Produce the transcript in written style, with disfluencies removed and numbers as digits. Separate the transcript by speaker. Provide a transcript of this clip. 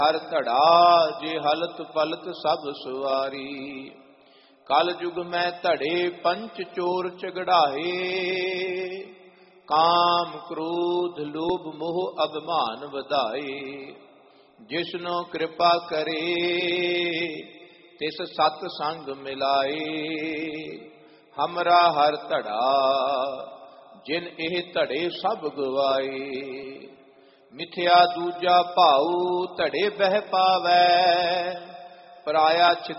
Speaker 1: ਹਰ ਧੜਾ ਜੇ ਹਲਤ ਪਲਤ ਸਭ ਸੁਆਰੀ। ਕਲ ਯੁਗ ਮੈਂ ਧੜੇ ਪੰਚ ਚੋਰ ਝਗੜਾਏ, ਕਾਮ ਕ੍ਰੋਧ ਲੋਭ ਮੋਹ ਅਭਿਮਾਨ ਵਧਾਏ। ਜਿਸਨੋ ਕਿਰਪਾ ਕਰੇ ਤਿਸ ਸਤ ਸੰਗ ਮਿਲਾਏ, ਹਮਰਾ ਹਰ ਧੜਾ ਜਿਨ ਇਹ ਧੜੇ ਸਭ ਗਵਾਏ। ਮਿਥਿਆ ਦੂਜਾ ਭਾਉ ਧੜੇ ਬਹਿ ਪਾਵੈ, ਪਰਾਇਆ ਚਿਤ